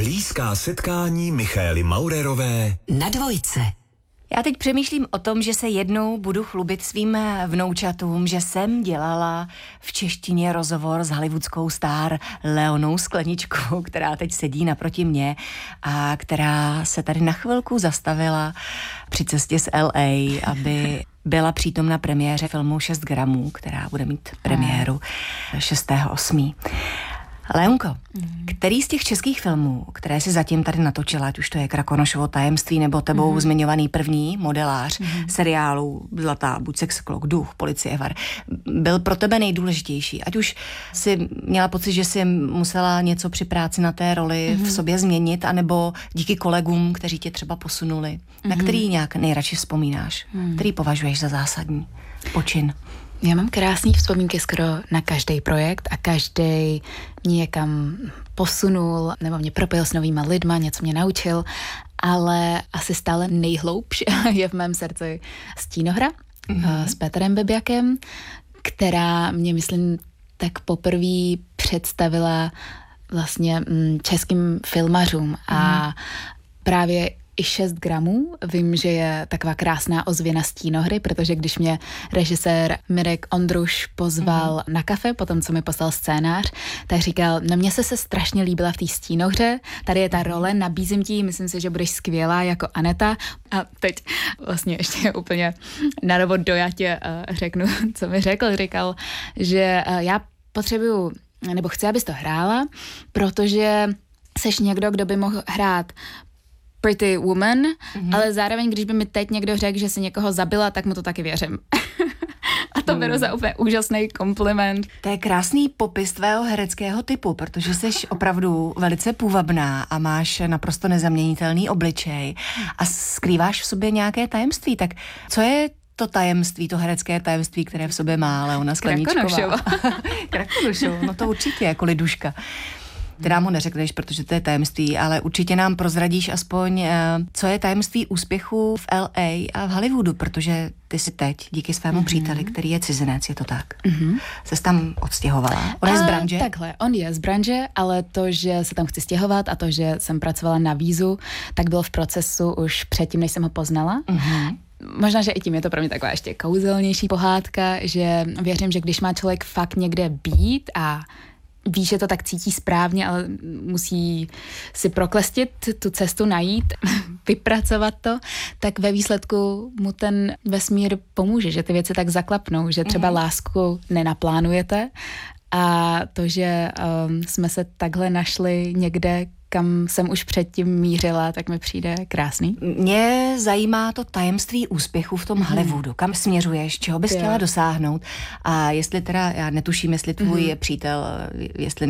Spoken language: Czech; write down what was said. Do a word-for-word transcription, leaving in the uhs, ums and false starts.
Blízká setkání Michaely Maurerové na Dvojce. Já teď přemýšlím o tom, že se jednou budu chlubit svým vnoučatům, že jsem dělala v češtině rozhovor s hollywoodskou star Leonou Skleničkou, která teď sedí naproti mě a která se tady na chvilku zastavila při cestě z L A, aby byla přítomna premiéře filmu šest gramů, která bude mít premiéru šestého osmého Leonko, mm. který z těch českých filmů, které si zatím tady natočila, ať už to je Krakonošovo tajemství nebo tebou mm. zmiňovaný první modelář mm. seriálu Zlatá, buď sexolog, duch, policie var, byl pro tebe nejdůležitější? Ať už si měla pocit, že si musela něco při práci na té roli mm. v sobě změnit, anebo díky kolegům, kteří tě třeba posunuli. Mm. Na který nějak nejradši vzpomínáš? Mm. Který považuješ za zásadní počin? Já mám krásný vzpomínky skoro na každý projekt a každý mě někam posunul nebo mě propojil s novýma lidma, něco mě naučil, ale asi stále nejhloubš je v mém srdci Stínohra mm-hmm. s Petrem Bebiakem, která mě, myslím, tak poprvé představila vlastně českým filmařům mm-hmm. a právě i šest gramů. Vím, že je taková krásná ozvěna Stínohry, protože když mě režisér Mirek Ondruš pozval mm-hmm. na kafe, potom co mi poslal scénář, tak říkal, no mně se se strašně líbila v té Stínohře, tady je ta role, nabízím ti, myslím si, že budeš skvělá jako Aneta. A teď vlastně ještě úplně na dovod dojatě uh, řeknu, co mi řekl. Říkal, že uh, já potřebuju, nebo chci, abys to hrála, protože seš někdo, kdo by mohl hrát Pretty Woman, mm-hmm. ale zároveň, když by mi teď někdo řekl, že si někoho zabila, tak mu to taky věřím. A to beru mm. za úplně úžasný kompliment. To je krásný popis tvého hereckého typu, protože jsi opravdu velice půvabná a máš naprosto nezaměnitelný obličej a skrýváš v sobě nějaké tajemství. Tak co je to tajemství, to herecké tajemství, které v sobě má Leona Skleničková? Krakonošovo. Krakonošovo, no to určitě, jako liduška. Ty nám ho neřekneš, protože to je tajemství, ale určitě nám prozradíš aspoň, co je tajemství úspěchu v L A a v Hollywoodu, protože ty si teď, díky svému mm-hmm. příteli, který je cizinec, je to tak, mm-hmm. ses tam odstěhovala. On je z branže? Takhle, on je z branže, ale to, že se tam chci stěhovat a to, že jsem pracovala na vízu, tak bylo v procesu už předtím, než jsem ho poznala. Mm-hmm. Možná, že i tím je to pro mě taková ještě kouzelnější pohádka, že věřím, že když má člověk fakt někde být a ví, že to tak cítí správně, ale musí si proklestit tu cestu, najít, vypracovat to, tak ve výsledku mu ten vesmír pomůže, že ty věci tak zaklapnou, že třeba mm. lásku nenaplánujete a to, že um, jsme se takhle našli někde, kam jsem už předtím mířila, tak mi přijde krásný. Mě zajímá to tajemství úspěchu v tom mm. Hollywoodu. Kam směřuješ, čeho bys chtěla dosáhnout a jestli teda, já netuším, jestli tvůj mm. přítel, jestli